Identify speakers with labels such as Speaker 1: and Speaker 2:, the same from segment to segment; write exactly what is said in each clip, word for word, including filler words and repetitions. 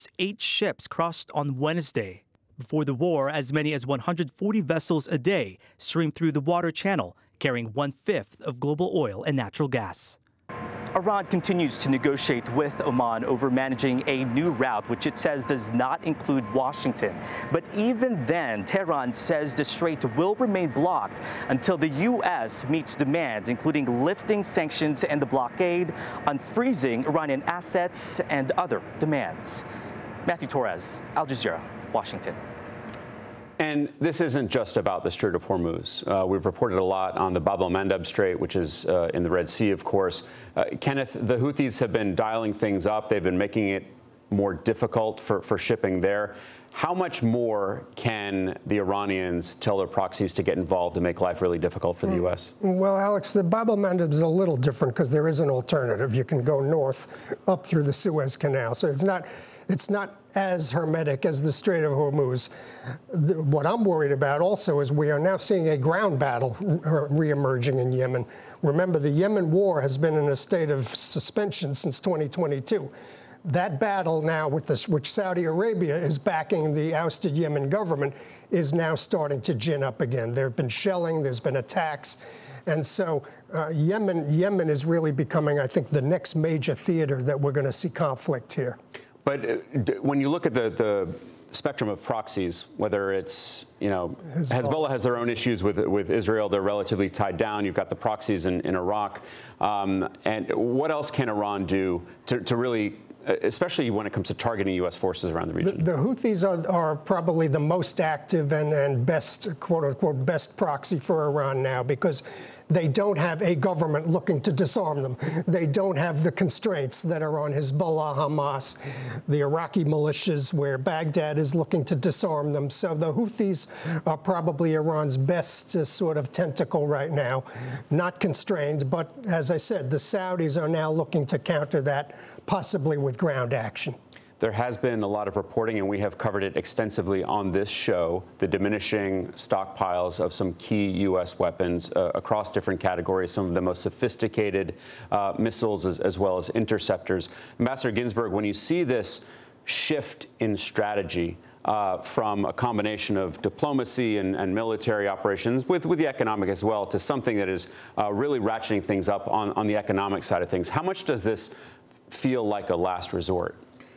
Speaker 1: Eight ships crossed on Wednesday. Before the war, as many as one hundred forty vessels a day streamed through the water channel, carrying one-fifth of global oil and natural gas. Iran continues to negotiate with Oman over managing a new route, which it says does not include Washington. But even then, Tehran says the strait will remain blocked until the U S meets demands, including lifting sanctions and the blockade, unfreezing Iranian assets, and other demands. Matthew Torres, Al Jazeera, Washington.
Speaker 2: And this isn't just about the Strait of Hormuz. Uh, we've reported a lot on the Bab el-Mandeb Strait, which is uh, in the Red Sea, of course. Uh, Kenneth, the Houthis have been dialing things up. They've been making it more difficult for, for shipping there. How much more can the Iranians tell their proxies to get involved to make life really difficult for the U S?
Speaker 3: Well, Alex, the Bab el-Mandeb is a little different because there is an alternative. You can go north up through the Suez Canal. So it's not, it's not as hermetic as the Strait of Hormuz. The, what I'm worried about also is we are now seeing a ground battle re-emerging in Yemen. Remember, the Yemen war has been in a state of suspension since twenty twenty-two. That battle now, with this, which Saudi Arabia is backing the ousted Yemen government, is now starting to gin up again. There have been shelling, there's been attacks. And so uh, Yemen, Yemen is really becoming, I think, the next major theater that we're going to see conflict here.
Speaker 2: But uh, when you look at the, the spectrum of proxies, whether it's, you know, Hezbollah. Hezbollah has their own issues with with Israel. They're relatively tied down. You've got the proxies in, in Iraq. Um, and what else can Iran do to, to really, especially when it comes to targeting U S forces around the region?
Speaker 3: The, the Houthis are, are probably the most active and, and best, quote unquote, best proxy for Iran now, because they don't have a government looking to disarm them. They don't have the constraints that are on Hezbollah, Hamas, the Iraqi militias, where Baghdad is looking to disarm them. So the Houthis are probably Iran's best uh, sort of tentacle right now, not constrained. But as I said, the Saudis are now looking to counter that, possibly with ground action.
Speaker 2: There has been a lot of reporting, and we have covered it extensively on this show, the diminishing stockpiles of some key U S weapons uh, across different categories, some of the most sophisticated uh, missiles as, as well as interceptors. Ambassador Ginsburg, when you see this shift in strategy uh, from a combination of diplomacy and, and military operations, with, with the economic as well, to something that is uh, really ratcheting things up on, on the economic side of things, how much does this feel like a last resort?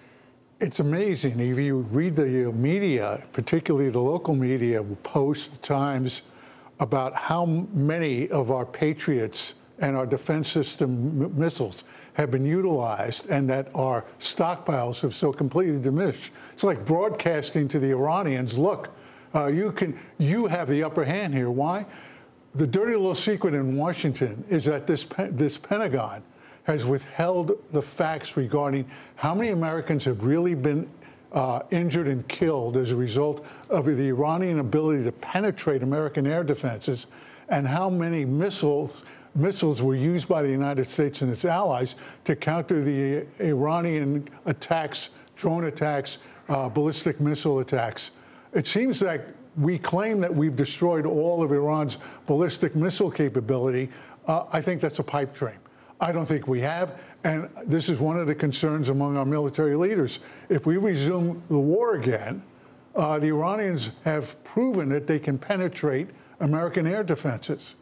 Speaker 4: It's amazing. If you read the media, particularly the local media, Post, Times, about how many of our Patriots and our defense system missiles have been utilized, and that our stockpiles have so completely diminished. It's like broadcasting to the Iranians, look, uh, you can, you have the upper hand here. Why? The dirty little secret in Washington is that this, this Pentagon has withheld the facts regarding how many Americans have really been uh, injured and killed as a result of the Iranian ability to penetrate American air defenses, and how many missiles missiles were used by the United States and its allies to counter the Iranian attacks, drone attacks, uh, ballistic missile attacks. It seems like we claim that we've destroyed all of Iran's ballistic missile capability. Uh, I think that's a pipe dream. I don't think we have, and this is one of the concerns among our military leaders. If we resume the war again, uh, the Iranians have proven that they can penetrate American air defenses.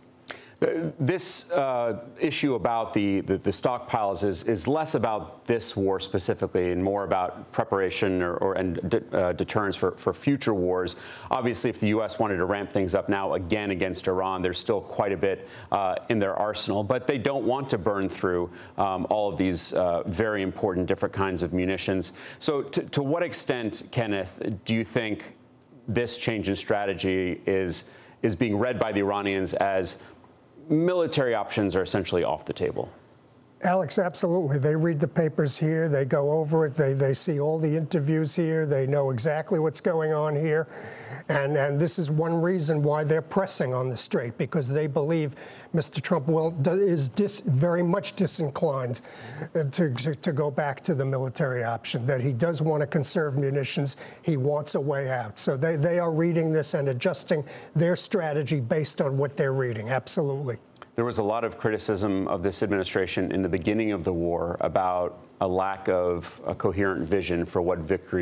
Speaker 2: This uh, issue about the, the, the stockpiles is, is less about this war specifically and more about preparation or, or and de, uh, deterrence for, for future wars. Obviously, if the U S wanted to ramp things up now again against Iran, there's still quite a bit uh, in their arsenal, but they don't want to burn through um, all of these uh, very important different kinds of munitions. So to, to what extent, Kenneth, do you think this change in strategy is, is being read by the Iranians as military options are essentially off the table?
Speaker 3: Alex, absolutely. They read the papers here. They go over it. They, they see all the interviews here. They know exactly what's going on here. And, and this is one reason why they're pressing on the strait, because they believe Mister Trump will, is dis, very much disinclined to, to, to go back to the military option, that he does want to conserve munitions. He wants a way out. So they, they are reading this and adjusting their strategy based on what they're reading. Absolutely.
Speaker 2: There was a lot of criticism of this administration in the beginning of the war about a lack of a coherent vision for what victory